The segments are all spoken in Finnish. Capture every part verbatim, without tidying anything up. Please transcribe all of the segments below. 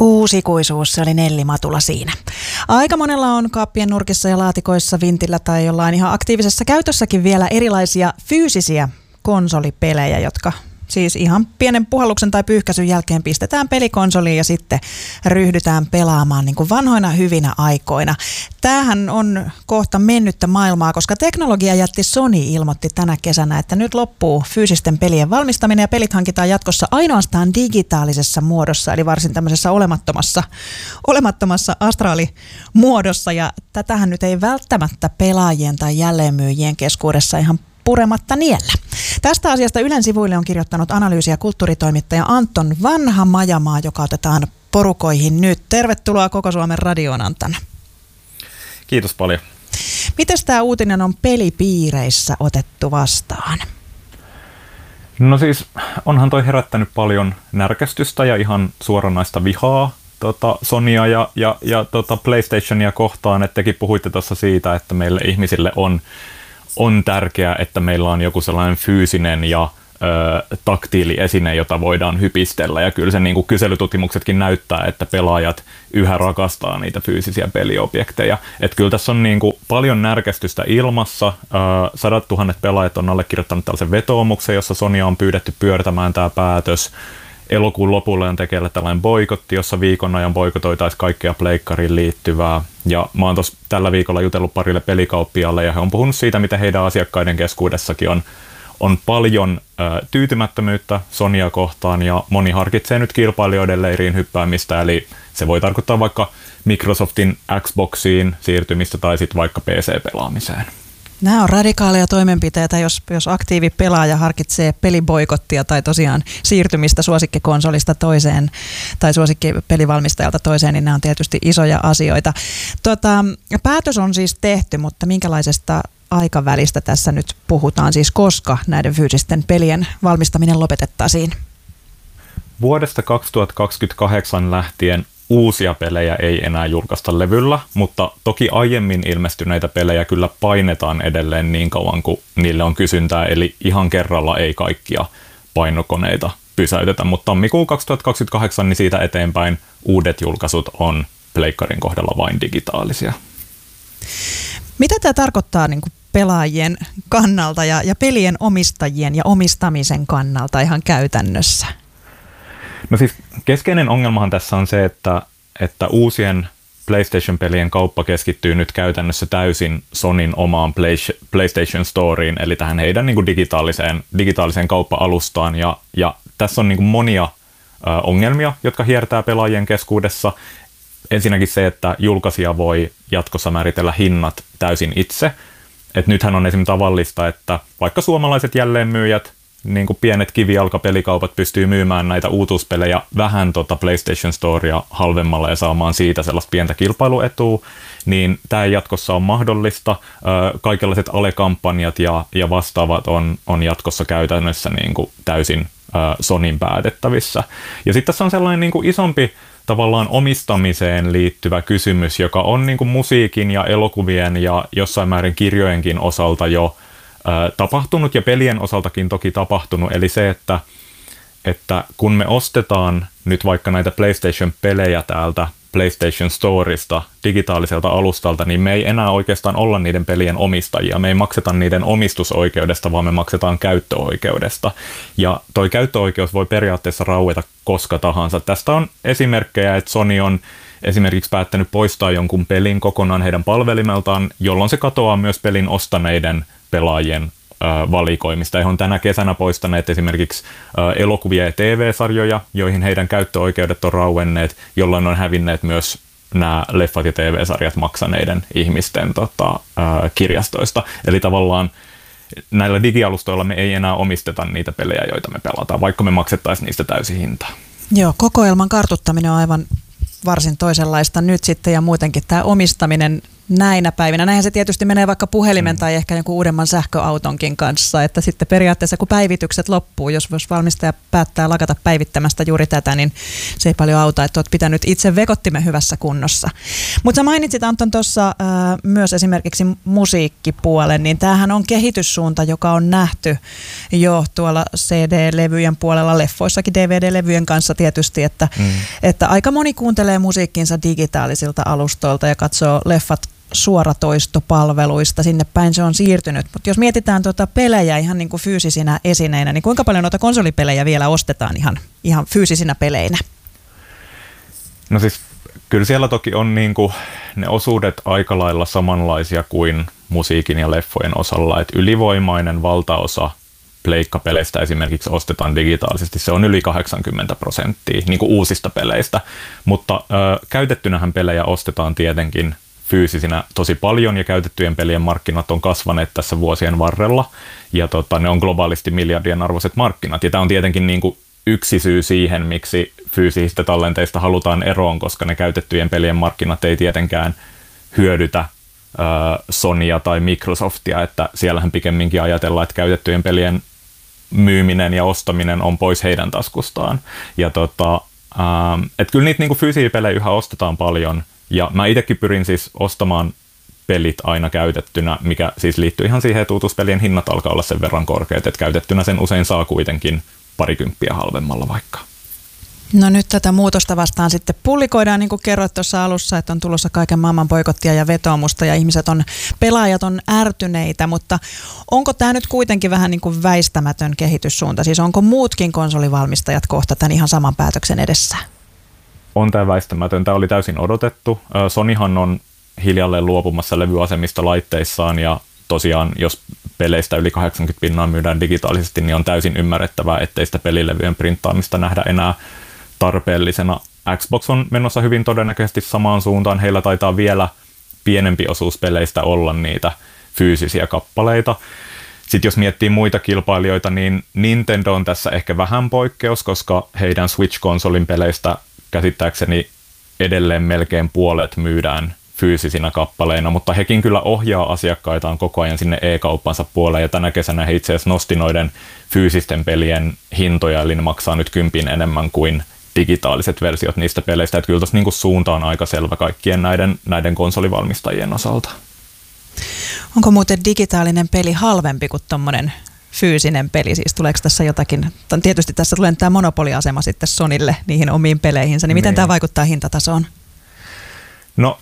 Uusikuisuus, se oli Nelli Matula siinä. Aika monella on kaappien nurkissa ja laatikoissa, vintillä tai jollain ihan aktiivisessa käytössäkin vielä erilaisia fyysisiä konsolipelejä, jotka siis ihan pienen puhalluksen tai pyyhkäisyn jälkeen pistetään pelikonsoliin ja sitten ryhdytään pelaamaan niin kuin vanhoina hyvinä aikoina. Tämähän on kohta mennyttä maailmaa, koska teknologiajätti Sony ilmoitti tänä kesänä, että nyt loppuu fyysisten pelien valmistaminen ja pelit hankitaan jatkossa ainoastaan digitaalisessa muodossa, eli varsin tämmöisessä olemattomassa, olemattomassa astraalimuodossa. Ja tätähän nyt ei välttämättä pelaajien tai jälleenmyyjien keskuudessa ihan purematta niellä. Tästä asiasta Ylen sivuille on kirjoittanut analyysi- ja kulttuuritoimittaja Anton Vanha-Majamaa, joka otetaan porukoihin nyt. Tervetuloa Koko Suomen radioon, Anton. Kiitos paljon. Mites tämä uutinen on pelipiireissä otettu vastaan? No siis onhan toi herättänyt paljon närkästystä ja ihan suoranaista vihaa tota, Sonya ja, ja, ja tota PlayStationia kohtaan. Et tekin puhuitte tuossa siitä, että meille ihmisille on on tärkeää, että meillä on joku sellainen fyysinen ja ö, taktiiliesine, jota voidaan hypistellä. Ja kyllä se niin kuin kyselytutkimuksetkin näyttää, että pelaajat yhä rakastaa niitä fyysisiä peliobjekteja. Että kyllä tässä on niin kuin paljon närkästystä ilmassa. Ö, sadat tuhannet pelaajat on allekirjoittanut tällaisen vetoomuksen, jossa Sonya on pyydetty pyörtämään tämä päätös. Elokuun lopulle on tekeillä tällainen boikotti, jossa viikon ajan boikotoitaisiin kaikkea pleikkariin liittyvää. Ja mä oon tossa tällä viikolla jutellut parille pelikauppialle ja he on puhunut siitä, miten heidän asiakkaiden keskuudessakin on, on paljon ö, tyytymättömyyttä Sonya kohtaan ja moni harkitsee nyt kilpailijoiden leiriin hyppäämistä, eli se voi tarkoittaa vaikka Microsoftin Xboxiin siirtymistä tai sitten vaikka P C-pelaamiseen. Nämä on radikaaleja toimenpiteitä, jos, jos aktiivi pelaaja harkitsee peliboikottia tai tosiaan siirtymistä suosikkikonsolista toiseen tai suosikkipelivalmistajalta toiseen, niin nämä on tietysti isoja asioita. Tota, päätös on siis tehty, mutta minkälaisesta aikavälistä tässä nyt puhutaan, siis koska näiden fyysisten pelien valmistaminen lopetettaisiin? Vuodesta kaksituhattakaksikymmentäkahdeksan lähtien uusia pelejä ei enää julkaista levyllä, mutta toki aiemmin ilmestyneitä pelejä kyllä painetaan edelleen niin kauan kuin niille on kysyntää, eli ihan kerralla ei kaikkia painokoneita pysäytetä, mutta tammikuun kaksituhattakaksikymmentäkahdeksan niin siitä eteenpäin uudet julkaisut on pleikkarin kohdalla vain digitaalisia. Mitä tämä tarkoittaa niin kuin pelaajien kannalta ja, ja pelien omistajien ja omistamisen kannalta ihan käytännössä? No siis keskeinen ongelmahan tässä on se, että, että uusien PlayStation-pelien kauppa keskittyy nyt käytännössä täysin Sonyn omaan PlayStation Storeen, eli tähän heidän niin kuin digitaaliseen, digitaaliseen kauppa-alustaan. Ja, ja tässä on niin kuin monia ö, ongelmia, jotka hiertää pelaajien keskuudessa. Ensinnäkin se, että julkaisija voi jatkossa määritellä hinnat täysin itse. Et nythän on esimerkiksi tavallista, että vaikka suomalaiset jälleenmyyjät, niin kuin pienet kivijalkapelikaupat pystyy myymään näitä uutuuspelejä vähän tota PlayStation Storea halvemmalla ja saamaan siitä sellaista pientä kilpailuetua, niin tämä jatkossa on mahdollista. Kaikenlaiset alekampanjat ja, ja vastaavat on, on jatkossa käytännössä niin kuin täysin Sonyn päätettävissä. Ja sitten tässä on sellainen niin kuin isompi tavallaan omistamiseen liittyvä kysymys, joka on niin kuin musiikin ja elokuvien ja jossain määrin kirjojenkin osalta jo tapahtunut ja pelien osaltakin toki tapahtunut, eli se, että, että kun me ostetaan nyt vaikka näitä PlayStation-pelejä täältä PlayStation Storesta digitaaliselta alustalta, niin me ei enää oikeastaan olla niiden pelien omistajia. Me ei makseta niiden omistusoikeudesta, vaan me maksetaan käyttöoikeudesta. Ja toi käyttöoikeus voi periaatteessa raueta koska tahansa. Tästä on esimerkkejä, että Sony on esimerkiksi päättänyt poistaa jonkun pelin kokonaan heidän palvelimeltaan, jolloin se katoaa myös pelin ostaneiden pelaajien ö, valikoimista. He on tänä kesänä poistaneet esimerkiksi ö, elokuvia ja T V-sarjoja, joihin heidän käyttöoikeudet on rauenneet, jolloin on hävinneet myös nämä leffat ja T V-sarjat maksaneiden ihmisten tota, ö, kirjastoista. Eli tavallaan näillä digialustoilla me ei enää omisteta niitä pelejä, joita me pelataan, vaikka me maksettaisiin niistä täysi hinta. Joo, kokoelman kartuttaminen on aivan varsin toisenlaista nyt sitten ja muutenkin tämä omistaminen näinä päivinä. Näinhän se tietysti menee vaikka puhelimen mm. tai ehkä jonkun uudemman sähköautonkin kanssa, että sitten periaatteessa kun päivitykset loppuu, jos valmistaja päättää lakata päivittämästä juuri tätä, niin se ei paljon auta, että olet pitänyt itse vekottimen hyvässä kunnossa. Mutta sä mainitsit Anton tuossa äh, myös esimerkiksi musiikkipuolen, niin tämähän on kehityssuunta, joka on nähty jo tuolla C D-levyjen puolella, leffoissakin D V D-levyjen kanssa tietysti, että, mm. että aika moni kuuntelee musiikkinsa digitaalisilta alustoilta ja katsoo leffat suoratoistopalveluista, sinne päin se on siirtynyt. Mutta jos mietitään tuota pelejä ihan niin kuin fyysisinä esineinä, niin kuinka paljon noita konsolipelejä vielä ostetaan ihan, ihan fyysisinä peleinä? No siis kyllä siellä toki on niin kuin ne osuudet aika lailla samanlaisia kuin musiikin ja leffojen osalla, että ylivoimainen valtaosa pleikkapeleistä esimerkiksi ostetaan digitaalisesti, se on yli kahdeksankymmentä prosenttia niin kuin uusista peleistä, mutta ö, käytettynähän pelejä ostetaan tietenkin fyysisinä tosi paljon ja käytettyjen pelien markkinat on kasvaneet tässä vuosien varrella ja tota, ne on globaalisti miljardien arvoiset markkinat ja tämä on tietenkin niin kuin yksi syy siihen, miksi fyysisistä tallenteista halutaan eroon, koska ne käytettyjen pelien markkinat ei tietenkään hyödytä ö, Sonya tai Microsoftia, että siellähän pikemminkin ajatellaan, että käytettyjen pelien myyminen ja ostaminen on pois heidän taskustaan ja tota, ähm, että kyllä niitä niin kuin fyysisiä pelejä yhä ostetaan paljon. Ja mä itsekin pyrin siis ostamaan pelit aina käytettynä, mikä siis liittyy ihan siihen, että uutuuspelien hinnat alkaa olla sen verran korkeat, että käytettynä sen usein saa kuitenkin parikymppiä halvemmalla vaikka. No nyt tätä muutosta vastaan sitten pullikoidaan, niin kuin kerroit tuossa alussa, että on tulossa kaiken maailman boikottia ja vetoomusta ja ihmiset on, pelaajat on ärtyneitä, mutta onko tämä nyt kuitenkin vähän niin kuin väistämätön kehityssuunta? Siis onko muutkin konsolivalmistajat kohta tämän ihan saman päätöksen edessä? On tämä väistämätön. Tämä oli täysin odotettu. Sonyhan on hiljalleen luopumassa levyasemista laitteissaan ja tosiaan jos peleistä yli kahdeksankymmentä pinnaa myydään digitaalisesti, niin on täysin ymmärrettävää, ettei sitä pelilevyjen printtaamista nähdä enää tarpeellisena. Xbox on menossa hyvin todennäköisesti samaan suuntaan. Heillä taitaa vielä pienempi osuus peleistä olla niitä fyysisiä kappaleita. Sitten jos miettii muita kilpailijoita, niin Nintendo on tässä ehkä vähän poikkeus, koska heidän Switch-konsolin peleistä käsittääkseni edelleen melkein puolet myydään fyysisinä kappaleina, mutta hekin kyllä ohjaa asiakkaitaan koko ajan sinne e-kauppansa puoleen, ja tänä kesänä he itse asiassa nosti noiden fyysisten pelien hintoja, eli ne maksaa nyt kympin enemmän kuin digitaaliset versiot niistä peleistä, että kyllä tuossa niinku suunta on aika selvä kaikkien näiden, näiden konsolivalmistajien osalta. Onko muuten digitaalinen peli halvempi kuin tuommoinen fyysinen peli? Siis tuleeko tässä jotakin, tietysti tässä tulee tämä monopoliasema sitten Sonylle niihin omiin peleihinsä, niin miten niin. Tämä vaikuttaa hintatasoon? No,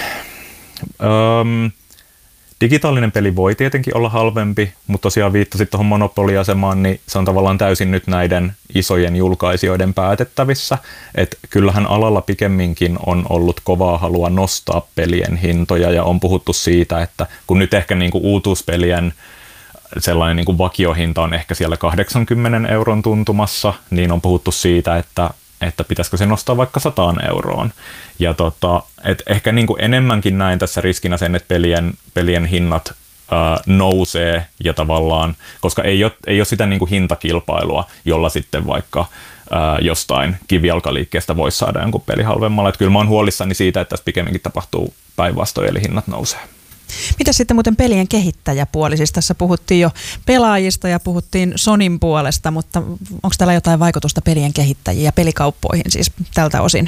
ähm, digitaalinen peli voi tietenkin olla halvempi, mutta tosiaan viittasit tuohon monopoliasemaan, niin se on tavallaan täysin nyt näiden isojen julkaisijoiden päätettävissä. Että kyllähän alalla pikemminkin on ollut kovaa halua nostaa pelien hintoja ja on puhuttu siitä, että kun nyt ehkä niinku uutuuspelien sellainen niinku vakiohinta on ehkä siellä kahdeksankymmenen euron tuntumassa, niin on puhuttu siitä, että että pitäisikö se nostaa vaikka sataan euroon. Ja tota, et ehkä niinku enemmänkin näin tässä riskinä sen, että pelien, pelien hinnat ää, nousee ja tavallaan, koska ei ole, ei ole sitä niinku hintakilpailua, jolla sitten vaikka ää, jostain kivijalkaliikkeestä voisi saada jonkun peli halvemmalla. Et kyllä mä oon huolissani siitä, että tässä pikemminkin tapahtuu päinvastoin, eli hinnat nousee. Mitä sitten muuten pelien kehittäjäpuoli? Siis tässä puhuttiin jo pelaajista ja puhuttiin Sonyn puolesta, mutta onko täällä jotain vaikutusta pelien kehittäjiin ja pelikauppoihin siis tältä osin?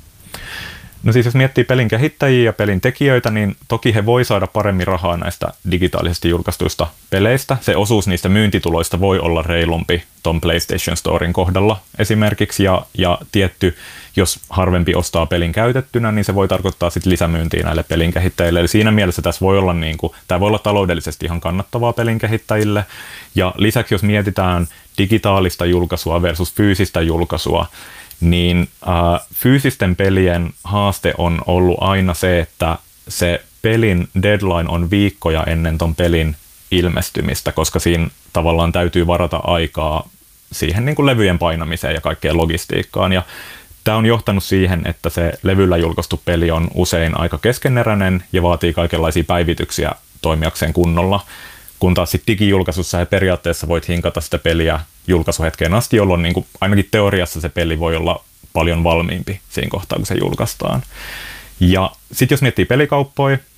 No siis jos miettii pelin kehittäjiä ja pelin tekijöitä, niin toki he voi saada paremmin rahaa näistä digitaalisesti julkaistuista peleistä. Se osuus niistä myyntituloista voi olla reilumpi ton PlayStation Storen kohdalla esimerkiksi, ja, ja tietty, jos harvempi ostaa pelin käytettynä, niin se voi tarkoittaa sitten lisämyyntiä näille pelin kehittäjille. Eli siinä mielessä tässä voi olla, niin kuin, tämä voi olla taloudellisesti ihan kannattavaa pelin kehittäjille. Ja lisäksi jos mietitään digitaalista julkaisua versus fyysistä julkaisua, niin äh, fyysisten pelien haaste on ollut aina se, että se pelin deadline on viikkoja ennen ton pelin ilmestymistä, koska siinä tavallaan täytyy varata aikaa siihen niin kuin levyjen painamiseen ja kaikkeen logistiikkaan. Ja tämä on johtanut siihen, että se levyllä julkaistu peli on usein aika keskeneräinen ja vaatii kaikenlaisia päivityksiä toimijakseen kunnolla. Kun taas sitten digijulkaisussa he periaatteessa voit hinkata sitä peliä julkaisuhetkeen asti, jolloin niin kuin ainakin teoriassa se peli voi olla paljon valmiimpi siinä kohtaa, kun se julkaistaan. Ja sitten jos miettii pelikauppoja,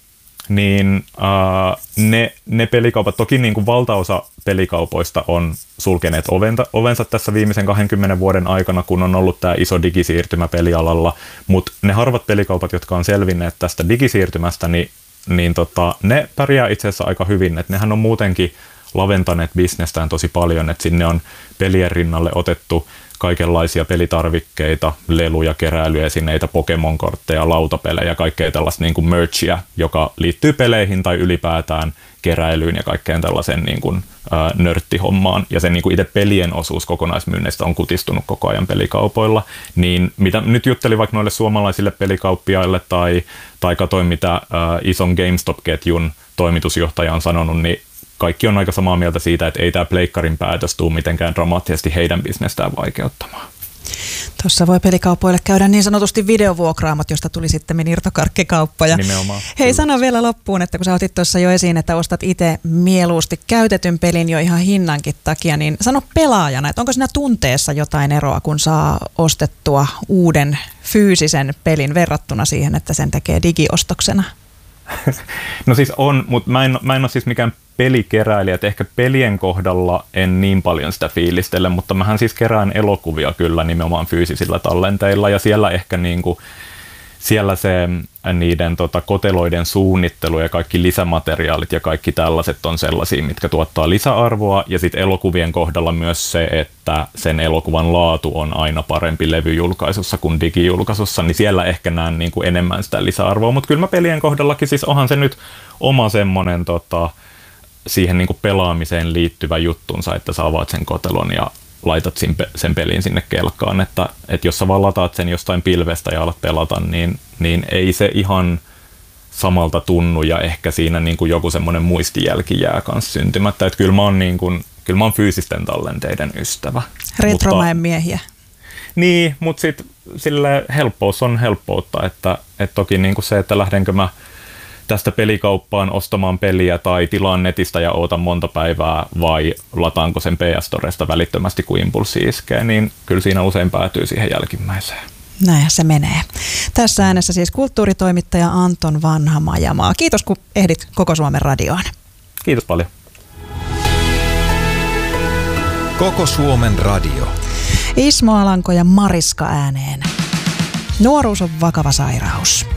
niin uh, ne, ne pelikaupat, toki niin kuin valtaosa pelikaupoista on sulkeneet ovensa, ovensa tässä viimeisen kahdenkymmenen vuoden aikana, kun on ollut tämä iso digisiirtymä pelialalla, mutta ne harvat pelikaupat, jotka on selvinneet tästä digisiirtymästä, niin, niin tota, ne pärjää itse asiassa aika hyvin, että nehän on muutenkin laventaneet bisnestään tosi paljon, että sinne on pelien rinnalle otettu kaikenlaisia pelitarvikkeita, leluja, keräilyesineitä, Pokemon-kortteja, lautapelejä, kaikkea tällaista niin kuin merchia, joka liittyy peleihin tai ylipäätään keräilyyn ja kaikkeen tällaiseen niin kuin, ä, nörttihommaan. Ja sen niin kuin itse pelien osuus kokonaismyynneistä on kutistunut koko ajan pelikaupoilla. Niin mitä nyt juttelin vaikka noille suomalaisille pelikauppiaille tai, tai katoin mitä ä, ison GameStop-ketjun toimitusjohtaja on sanonut, niin kaikki on aika samaa mieltä siitä, että ei tämä pleikkarin päätös tule mitenkään dramaattisesti heidän bisnestään vaikeuttamaan. Tuossa voi pelikaupoille käydä niin sanotusti videovuokraamat, josta tuli sitten irtokarkkikauppa. Ja nimenomaan. Hei, sano vielä loppuun, että kun sä otit tuossa jo esiin, että ostat itse mieluusti käytetyn pelin jo ihan hinnankin takia, niin sano pelaajana, että onko siinä tunteessa jotain eroa, kun saa ostettua uuden fyysisen pelin verrattuna siihen, että sen tekee digiostoksena? No siis on, mutta mä en, mä en ole siis mikään pelikeräilijä, että ehkä pelien kohdalla en niin paljon sitä fiilistele, mutta mähän siis kerään elokuvia kyllä nimenomaan fyysisillä tallenteilla ja siellä ehkä niinku, siellä se niiden tota, koteloiden suunnittelu ja kaikki lisämateriaalit ja kaikki tällaiset on sellaisia, mitkä tuottaa lisäarvoa ja sitten elokuvien kohdalla myös se, että sen elokuvan laatu on aina parempi levyjulkaisussa kuin digijulkaisussa, niin siellä ehkä näen niinku enemmän sitä lisäarvoa, mutta kyllä mä pelien kohdallakin siis onhan se nyt oma semmoinen tota, siihen niinku pelaamiseen liittyvä juttunsa, että sä avaat sen kotelon ja laitat sen pelin sinne kelkkaan, että, että jos sä vaan lataat sen jostain pilvestä ja alat pelata, niin, niin ei se ihan samalta tunnu ja ehkä siinä niin kuin joku semmoinen muistijälki jää kanssa syntymättä. Että kyllä mä oon, niin kuin, kyllä mä oon fyysisten tallenteiden ystävä. Retromäen miehiä. Niin, mutta sitten sille helppous on helppoutta, että, että toki niin kuin se, että lähdenkö mä tästä pelikauppaan ostamaan peliä tai tilaan netistä ja ootan monta päivää vai lataanko sen P S Storesta välittömästi, kun impulssi iskee, niin kyllä siinä usein päätyy siihen jälkimmäiseen. Näinhän se menee. Tässä äänessä siis kulttuuritoimittaja Anton Vanha-Majamaa. Kiitos, kun ehdit Koko Suomen radioon. Kiitos paljon. Koko Suomen radio. Ismo Alanko ja Mariska ääneen. Nuoruus on vakava sairaus.